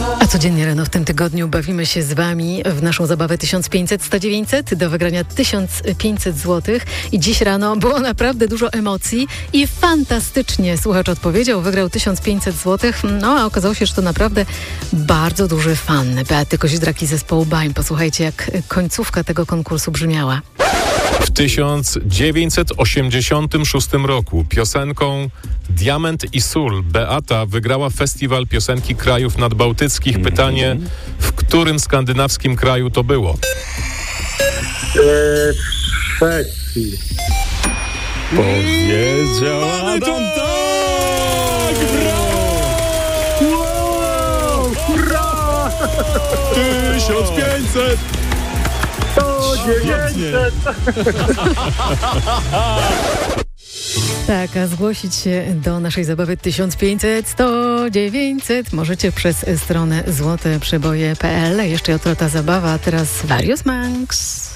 A codziennie rano w tym tygodniu bawimy się z Wami w naszą zabawę 1500-100-900 do wygrania 1500 zł. I dziś rano było naprawdę dużo emocji i fantastycznie słuchacz odpowiedział, wygrał 1500 zł. No a okazało się, że to naprawdę bardzo duży fan Beaty Kozidrak i zespołu BAM. Posłuchajcie, jak końcówka tego konkursu brzmiała. W 1986 roku piosenką Diament i sól Beata wygrała festiwal piosenki krajów nadbałtyckich. Pytanie, w którym skandynawskim kraju to było? Szwecji. Powiedział Adam. Tak! Brawo! Wow! Hurra! 1500! 900! Tak, a zgłosić się do naszej zabawy 1500-100-900 możecie przez stronę złoteprzeboje.pl. Jeszcze jutro ta zabawa, a teraz Various Monks.